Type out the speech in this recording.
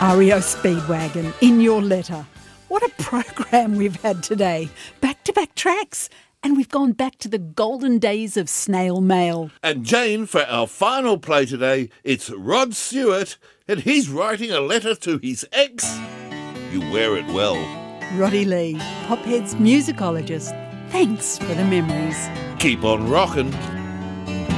REO Speedwagon, in your letter. What a program we've had today. Back-to-back tracks. And we've gone back to the golden days of snail mail. And Jane, for our final play today, it's Rod Stewart, and he's writing a letter to his ex. You wear it well. Roddy Lee, Pophead's musicologist. Thanks for the memories. Keep on rockin'.